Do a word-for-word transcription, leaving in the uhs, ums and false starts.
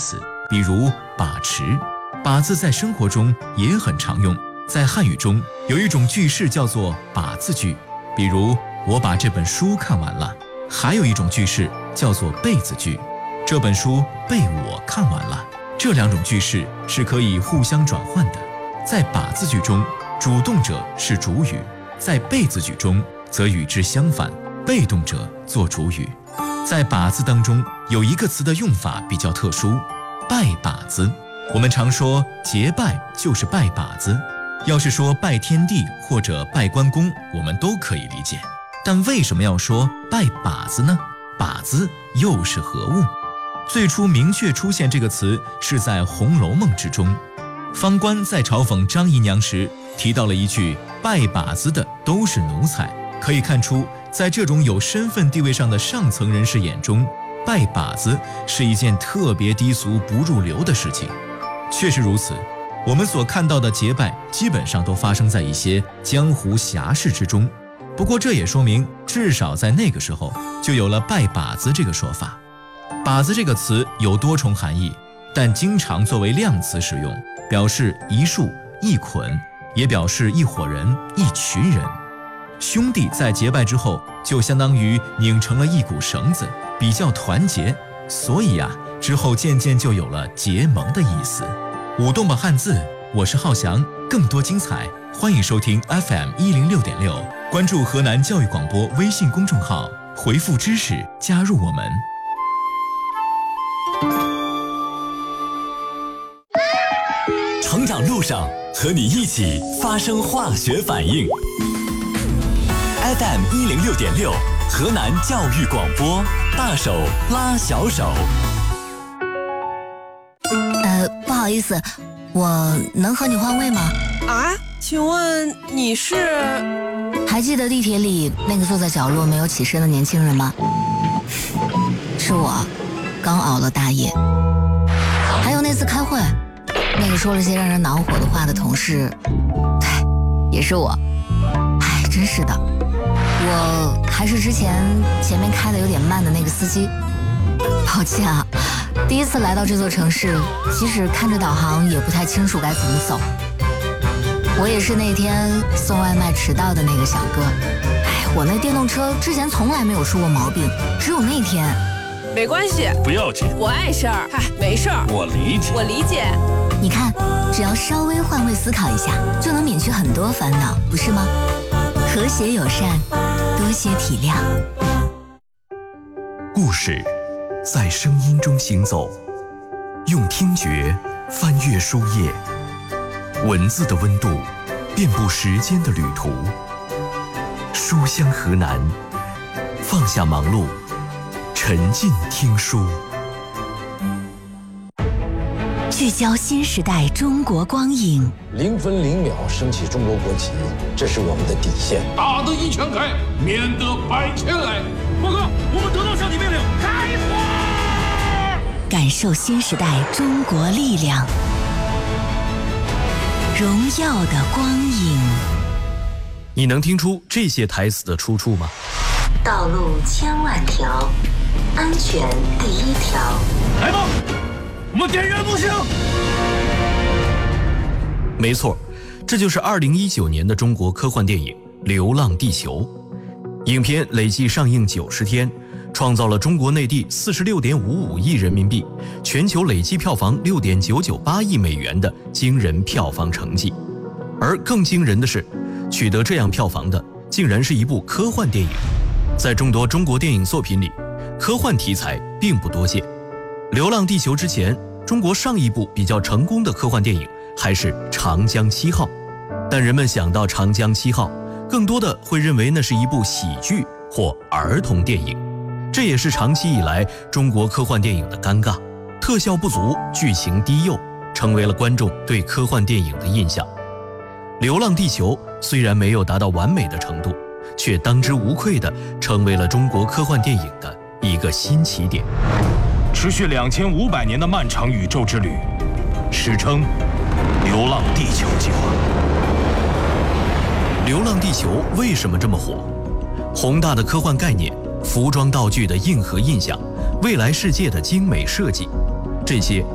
词，比如把持。把字在生活中也很常用，在汉语中有一种句式叫做把字句，比如我把这本书看完了。还有一种句式叫做被字句，这本书被我看完了。这两种句式是可以互相转换的。在把字句中，主动者是主语；在被字句中，则与之相反，被动者做主语。在把字当中，有一个词的用法比较特殊，拜把子。我们常说结拜就是拜把子，要是说拜天地或者拜关公，我们都可以理解。但为什么要说拜把子呢？把子又是何物？最初明确出现这个词是在《红楼梦》之中，方官在嘲讽张姨娘时提到了一句拜把子的都是奴才。可以看出，在这种有身份地位上的上层人士眼中，拜把子是一件特别低俗不入流的事情。确实如此，我们所看到的结拜基本上都发生在一些江湖侠士之中。不过这也说明，至少在那个时候就有了拜把子这个说法。把子这个词有多重含义，但经常作为量词使用，表示一束、一捆，也表示一伙人、一群人。兄弟在结拜之后，就相当于拧成了一股绳子，比较团结，所以啊，之后渐渐就有了结盟的意思。舞动吧汉字，我是浩翔，更多精彩欢迎收听 F M 一零六点六，关注河南教育广播微信公众号，回复知识加入我们。 成长路上和你一起发生化学反应。F M 一零六点六，河南教育广播，大手拉小手。 呃，不好意思，我能和你换位吗？ 啊，请问你是？ 还记得地铁里那个坐在角落没有起身的年轻人吗？是我，刚熬了大夜。还有那次开会，那个说了些让人恼火的话的同事，唉，也是我。唉，真是的。我还是之前前面开的有点慢的那个司机，抱歉啊，第一次来到这座城市，即使看着导航也不太清楚该怎么走。我也是那天送外卖迟到的那个小哥，哎，我那电动车之前从来没有出过毛病，只有那天。 没关系， 不要紧， 我碍事儿，嗨，没事儿， 我理解， 我理解。 你看，只要稍微换位思考一下，就能免去很多烦恼，不是吗？和谐友善，多些体谅。 故事在声音中行走，用听觉翻阅书页，文字的温度遍布时间的旅途。书香河南，放下忙碌，沉浸听书。 聚焦新时代中国光影， 零分零秒升起中国国旗，这是我们的底线。 打得一拳开，免得百拳来。报告，我们得到上级命令，开火！ 感受新时代中国力量，荣耀的光影。 你能听出这些台词的出处吗？ 道路千万条，安全第一条。 来吧，我们点燃木星。 没错，这就是二零一九年的中国科幻电影《流浪地球》。影片累计上映九十天，创造了中国内地四十六点五五亿人民币，全球累计票房六点九九八亿美元的惊人票房成绩。而更惊人的是，取得这样票房的竟然是一部科幻电影。在众多中国电影作品里，科幻题材并不多见。《流浪地球》之前，中国上一部比较成功的科幻电影还是《长江七号》，但人们想到《长江七号》，更多的会认为那是一部喜剧或儿童电影。这也是长期以来中国科幻电影的尴尬，特效不足，剧情低幼，成为了观众对科幻电影的印象。《流浪地球》虽然没有达到完美的程度，却当之无愧地成为了中国科幻电影的一个新起点。 持续两千五百年的漫长宇宙之旅，史称“流浪地球计划”。 《流浪地球》为什么这么火？宏大的科幻概念、服装道具的硬核印象、未来世界的精美设计，这些